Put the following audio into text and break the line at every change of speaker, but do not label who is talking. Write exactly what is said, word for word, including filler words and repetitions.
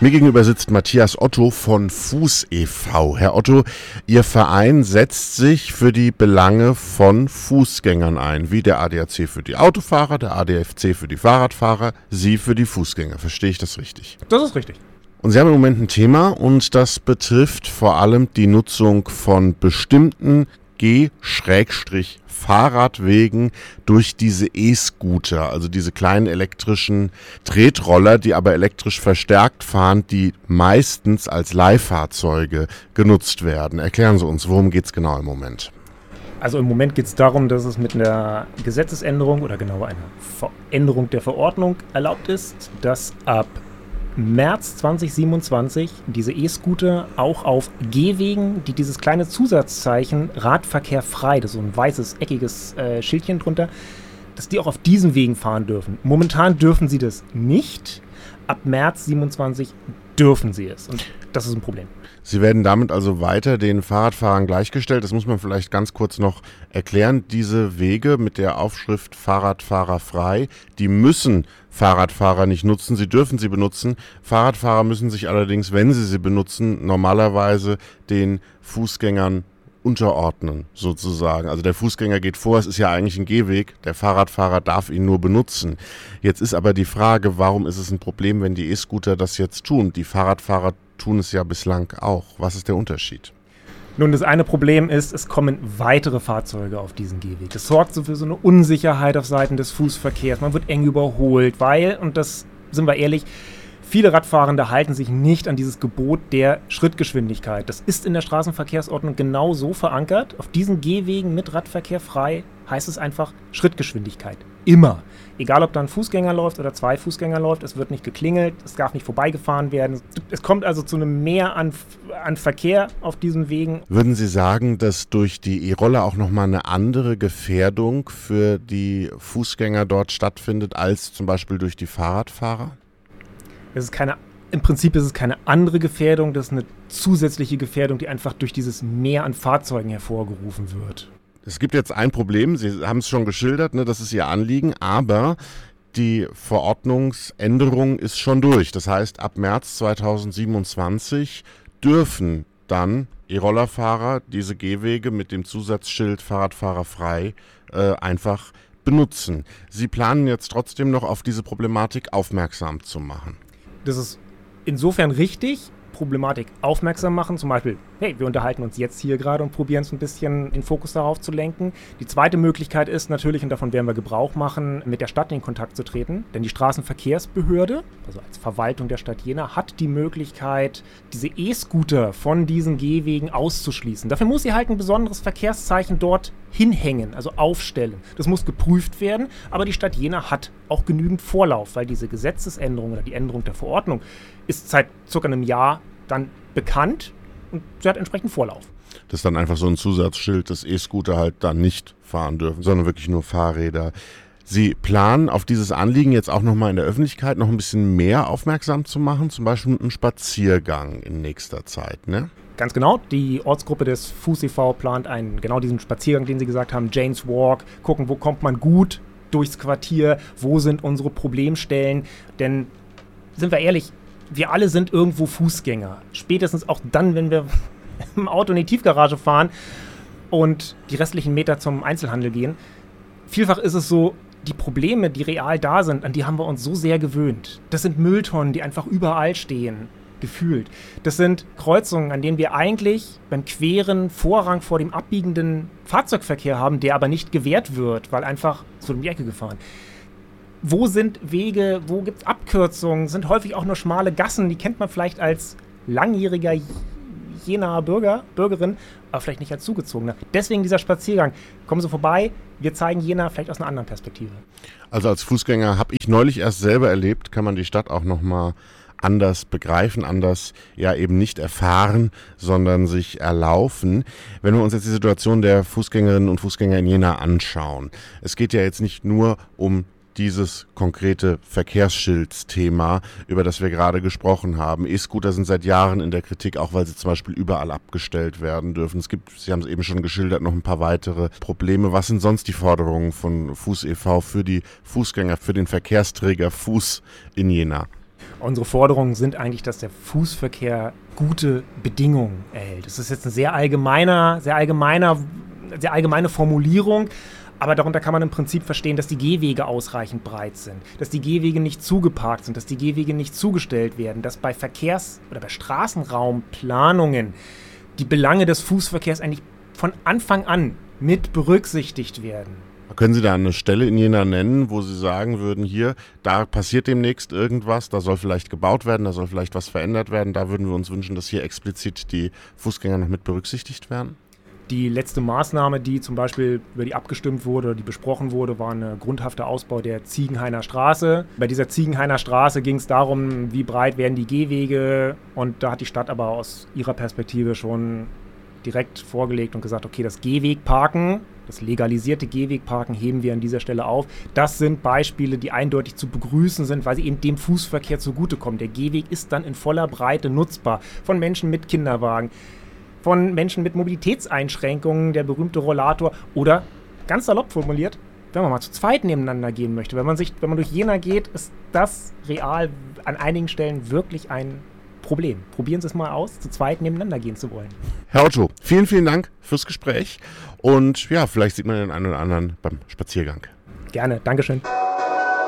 Mir gegenüber sitzt Matthias Otto von Fuß e V Herr Otto, Ihr Verein setzt sich für die Belange von Fußgängern ein, wie der A D A C für die Autofahrer, der A D F C für die Fahrradfahrer, Sie für die Fußgänger. Verstehe ich das richtig?
Das ist richtig.
Und Sie haben im Moment ein Thema und das betrifft vor allem die Nutzung von bestimmten Geh-Fahrradwegen durch diese E-Scooter, also diese kleinen elektrischen Tretroller, die aber elektrisch verstärkt fahren, die meistens als Leihfahrzeuge genutzt werden. Erklären Sie uns, worum geht es genau im Moment?
Also im Moment geht es darum, dass es mit einer Gesetzesänderung oder genauer einer Veränderung der Verordnung erlaubt ist, dass ab März zwanzig siebenundzwanzig diese E-Scooter auch auf Gehwegen, die dieses kleine Zusatzzeichen Radverkehr frei, das ist so ein weißes, eckiges äh, Schildchen drunter, dass die auch auf diesen Wegen fahren dürfen. Momentan dürfen sie das nicht. Ab März siebenundzwanzig dürfen sie es. Und das ist ein Problem.
Sie werden damit also weiter den Fahrradfahrern gleichgestellt. Das muss man vielleicht ganz kurz noch erklären. Diese Wege mit der Aufschrift Fahrradfahrer frei, die müssen Fahrradfahrer nicht nutzen. Sie dürfen sie benutzen. Fahrradfahrer müssen sich allerdings, wenn sie sie benutzen, normalerweise den Fußgängern unterordnen, sozusagen. Also der Fußgänger geht vor, es ist ja eigentlich ein Gehweg, der Fahrradfahrer darf ihn nur benutzen. Jetzt ist aber die Frage, warum ist es ein Problem, wenn die E-Scooter das jetzt tun? Die Fahrradfahrer tun es ja bislang auch. Was ist der Unterschied?
Nun, das eine Problem ist, es kommen weitere Fahrzeuge auf diesen Gehweg. Das sorgt so für so eine Unsicherheit auf Seiten des Fußverkehrs. Man wird eng überholt, weil, und das sind wir ehrlich, viele Radfahrende halten sich nicht an dieses Gebot der Schrittgeschwindigkeit. Das ist in der Straßenverkehrsordnung genau so verankert. Auf diesen Gehwegen mit Radverkehr frei heißt es einfach Schrittgeschwindigkeit. Immer. Egal, ob da ein Fußgänger läuft oder zwei Fußgänger läuft, es wird nicht geklingelt, es darf nicht vorbeigefahren werden. Es kommt also zu einem Mehr an, an Verkehr auf diesen Wegen.
Würden Sie sagen, dass durch die E-Roller auch nochmal eine andere Gefährdung für die Fußgänger dort stattfindet, als zum Beispiel durch die Fahrradfahrer?
Es ist keine, im Prinzip ist es keine andere Gefährdung, das ist eine zusätzliche Gefährdung, die einfach durch dieses Mehr an Fahrzeugen hervorgerufen wird.
Es gibt jetzt ein Problem, Sie haben es schon geschildert, ne, das ist Ihr Anliegen, aber die Verordnungsänderung ist schon durch. Das heißt, ab März zweitausendsiebenundzwanzig dürfen dann E-Rollerfahrer diese Gehwege mit dem Zusatzschild Fahrradfahrer frei äh, einfach benutzen. Sie planen jetzt trotzdem noch auf diese Problematik aufmerksam zu machen.
Das ist insofern richtig, Problematik aufmerksam machen, zum Beispiel, hey, wir unterhalten uns jetzt hier gerade und probieren es ein bisschen den Fokus darauf zu lenken. Die zweite Möglichkeit ist natürlich, und davon werden wir Gebrauch machen, mit der Stadt in Kontakt zu treten, denn die Straßenverkehrsbehörde, also als Verwaltung der Stadt Jena, hat die Möglichkeit, diese E-Scooter von diesen Gehwegen auszuschließen. Dafür muss sie halt ein besonderes Verkehrszeichen dort hinhängen, also aufstellen. Das muss geprüft werden, aber die Stadt Jena hat auch genügend Vorlauf, weil diese Gesetzesänderung oder die Änderung der Verordnung ist seit circa einem Jahr dann bekannt und sie hat entsprechend Vorlauf.
Das ist dann einfach so ein Zusatzschild, dass E-Scooter halt dann nicht fahren dürfen, sondern wirklich nur Fahrräder. Sie planen auf dieses Anliegen jetzt auch nochmal in der Öffentlichkeit noch ein bisschen mehr aufmerksam zu machen, zum Beispiel mit einem Spaziergang in nächster Zeit, ne?
Ganz genau. Die Ortsgruppe des Fuß e V plant einen, genau diesen Spaziergang, den Sie gesagt haben, Jane's Walk, gucken, wo kommt man gut durchs Quartier, wo sind unsere Problemstellen, denn, sind wir ehrlich, wir alle sind irgendwo Fußgänger. Spätestens auch dann, wenn wir im Auto in die Tiefgarage fahren und die restlichen Meter zum Einzelhandel gehen. Vielfach ist es so, die Probleme, die real da sind, an die haben wir uns so sehr gewöhnt. Das sind Mülltonnen, die einfach überall stehen, gefühlt. Das sind Kreuzungen, an denen wir eigentlich beim Queren Vorrang vor dem abbiegenden Fahrzeugverkehr haben, der aber nicht gewährt wird, weil einfach so um die Ecke gefahren. Wo sind Wege, wo gibt es Abkürzungen, sind häufig auch nur schmale Gassen, die kennt man vielleicht als langjähriger Jenaer Bürger, Bürgerin, aber vielleicht nicht als Zugezogener. Deswegen dieser Spaziergang. Kommen Sie vorbei, wir zeigen Jena vielleicht aus einer anderen Perspektive.
Also als Fußgänger habe ich neulich erst selber erlebt, kann man die Stadt auch nochmal anders begreifen, anders ja eben nicht erfahren, sondern sich erlaufen. Wenn wir uns jetzt die Situation der Fußgängerinnen und Fußgänger in Jena anschauen. Es geht ja jetzt nicht nur um dieses konkrete Verkehrsschildsthema, über das wir gerade gesprochen haben. E-Scooter sind seit Jahren in der Kritik, auch weil sie zum Beispiel überall abgestellt werden dürfen. Es gibt, Sie haben es eben schon geschildert, noch ein paar weitere Probleme. Was sind sonst die Forderungen von Fuß e V für die Fußgänger, für den Verkehrsträger Fuß in Jena?
Unsere Forderungen sind eigentlich, dass der Fußverkehr gute Bedingungen erhält. Das ist jetzt ein sehr allgemeiner, sehr allgemeiner, sehr allgemeine Formulierung, aber darunter kann man im Prinzip verstehen, dass die Gehwege ausreichend breit sind, dass die Gehwege nicht zugeparkt sind, dass die Gehwege nicht zugestellt werden, dass bei Verkehrs- oder bei Straßenraumplanungen die Belange des Fußverkehrs eigentlich von Anfang an mit berücksichtigt werden.
Können Sie da eine Stelle in Jena nennen, wo Sie sagen würden, hier, da passiert demnächst irgendwas, da soll vielleicht gebaut werden, da soll vielleicht was verändert werden, da würden wir uns wünschen, dass hier explizit die Fußgänger noch mit berücksichtigt werden?
Die letzte Maßnahme, die zum Beispiel über die abgestimmt wurde oder die besprochen wurde, war ein grundhafter Ausbau der Ziegenhainer Straße. Bei dieser Ziegenhainer Straße ging es darum, wie breit werden die Gehwege, und da hat die Stadt aber aus ihrer Perspektive schon direkt vorgelegt und gesagt, okay, das Gehwegparken, das legalisierte Gehwegparken heben wir an dieser Stelle auf. Das sind Beispiele, die eindeutig zu begrüßen sind, weil sie eben dem Fußverkehr zugutekommen. Der Gehweg ist dann in voller Breite nutzbar von Menschen mit Kinderwagen, von Menschen mit Mobilitätseinschränkungen, der berühmte Rollator, oder ganz salopp formuliert, wenn man mal zu zweit nebeneinander gehen möchte. Wenn man sich, wenn man durch Jena geht, ist das real an einigen Stellen wirklich ein Problem. Probieren Sie es mal aus, zu zweit nebeneinander gehen zu wollen.
Herr Otto, vielen, vielen Dank fürs Gespräch und ja, vielleicht sieht man den einen oder anderen beim Spaziergang.
Gerne, Dankeschön.